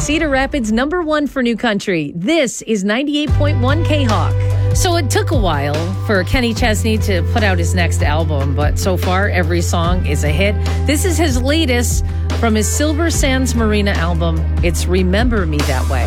Cedar Rapids #1 for new country. This is 98.1 K-Hawk. So it took a while for Kenny Chesney to put out his next album, but so far every song is a hit. This is his latest from his Silver Sands Marina album. It's Remember Me That Way.